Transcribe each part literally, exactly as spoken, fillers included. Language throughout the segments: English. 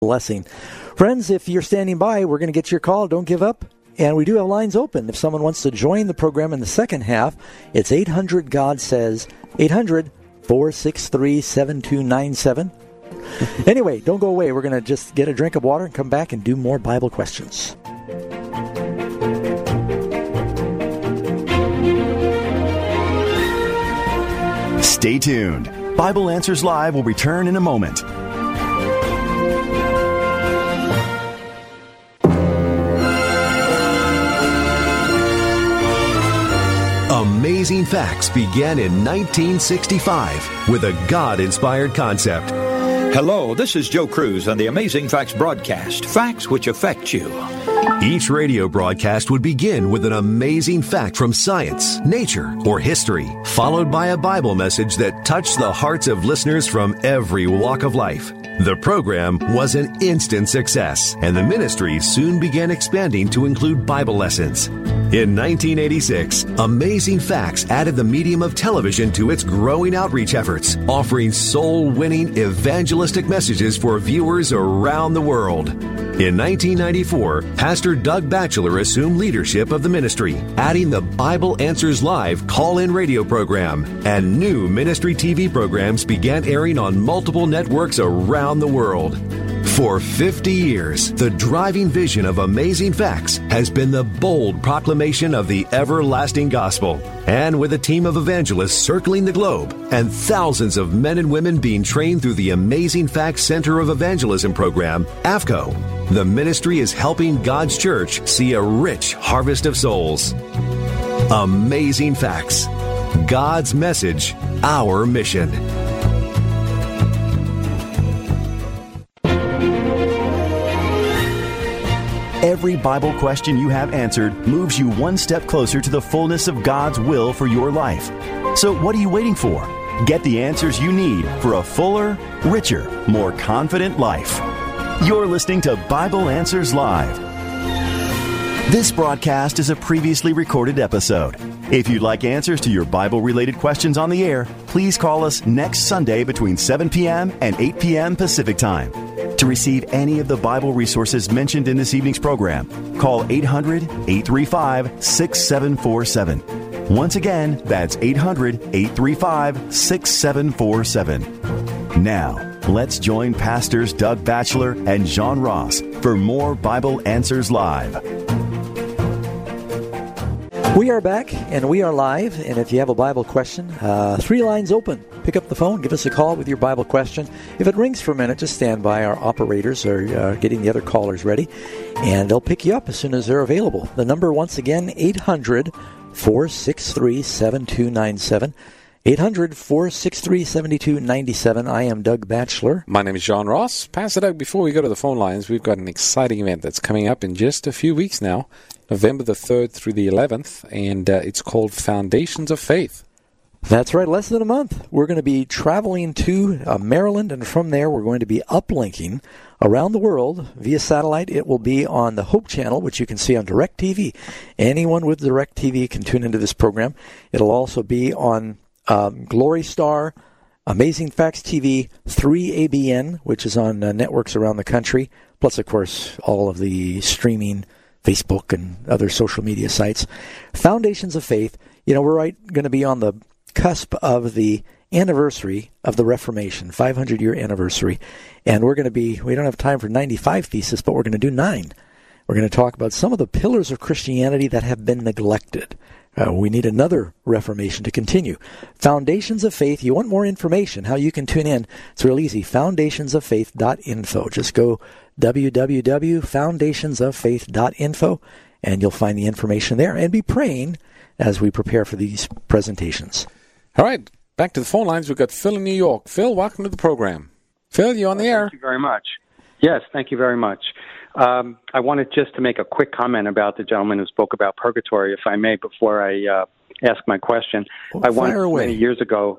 blessing. Friends, if you're standing by, we're going to get your call. Don't give up. And we do have lines open. If someone wants to join the program in the second half, it's eight hundred God says, eight hundred, four six three, seven two nine seven. Anyway, don't go away. We're going to just get a drink of water and come back and do more Bible questions. Stay tuned. Bible Answers Live will return in a moment. Amazing Facts began in nineteen sixty-five with a God-inspired concept. Hello, this is Joe Cruz on the Amazing Facts broadcast, facts which affect you. Each radio broadcast would begin with an amazing fact from science, nature, or history, followed by a Bible message that touched the hearts of listeners from every walk of life. The program was an instant success, and the ministry soon began expanding to include Bible lessons. In nineteen eighty-six, Amazing Facts added the medium of television to its growing outreach efforts, offering soul-winning evangelistic messages for viewers around the world. In nineteen ninety-four, Pastor Doug Batchelor assumed leadership of the ministry, adding the Bible Answers Live call-in radio program, and new ministry T V programs began airing on multiple networks around the world. For fifty years, the driving vision of Amazing Facts has been the bold proclamation of the everlasting gospel. And with a team of evangelists circling the globe and thousands of men and women being trained through the Amazing Facts Center of Evangelism program, A F C O, the ministry is helping God's church see a rich harvest of souls. Amazing Facts. God's message, our mission. Every Bible question you have answered moves you one step closer to the fullness of God's will for your life. So what are you waiting for? Get the answers you need for a fuller, richer, more confident life. You're listening to Bible Answers Live. This broadcast is a previously recorded episode. If you'd like answers to your Bible-related questions on the air, please call us next Sunday between seven p.m. and eight p.m. Pacific Time. To receive any of the Bible resources mentioned in this evening's program, call eight hundred, eight three five, six seven four seven. Once again, that's eight hundred, eight three five, six seven four seven. Now, let's join Pastors Doug Batchelor and John Ross for more Bible Answers Live. We are back, and we are live, and if you have a Bible question, uh, three lines open. Pick up the phone, give us a call with your Bible question. If it rings for a minute, just stand by. Our operators are uh, getting the other callers ready, and they'll pick you up as soon as they're available. The number, once again, eight hundred, four six three, seven two nine seven. eight hundred, four six three, seven two nine seven. I am Doug Batchelor. My name is John Ross. Pastor Doug, before we go to the phone lines, we've got an exciting event that's coming up in just a few weeks now, November the third through the eleventh, and uh, it's called Foundations of Faith. That's right, less than a month. We're going to be traveling to uh, Maryland, and from there we're going to be uplinking around the world via satellite. It will be on the Hope Channel, which you can see on DirecTV. Anyone with DirecTV can tune into this program. It'll also be on um, Glory Star, Amazing Facts T V, three A B N, which is on uh, networks around the country, plus, of course, all of the streaming, Facebook and other social media sites. Foundations of Faith. You know, we're right going to be on the cusp of the anniversary of the Reformation, five hundred year anniversary. And we're going to be, we don't have time for ninety-five theses, but we're going to do nine. We're going to talk about some of the pillars of Christianity that have been neglected. Uh, we need another Reformation to continue. Foundations of Faith. You want more information, how you can tune in? It's real easy. foundations of faith dot info. Just go w w w dot foundations of faith dot info, and you'll find the information there. And be praying as we prepare for these presentations. All right, back to the phone lines. We've got Phil in New York. Phil, welcome to the program. Phil, you on the air? Thank you very much. Yes, thank you very much. Um, I wanted just to make a quick comment about the gentleman who spoke about purgatory, if I may, before I uh, ask my question. Well, I once, away. many years ago,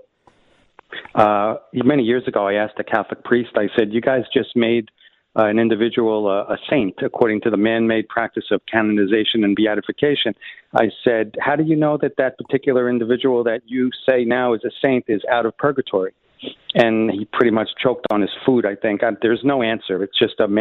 uh, many years ago, I asked a Catholic priest, I said, you guys just made uh, an individual uh, a saint according to the man-made practice of canonization and beatification. I said, how do you know that that particular individual that you say now is a saint is out of purgatory? and he pretty much choked on his food, I think. There's no answer. It's just a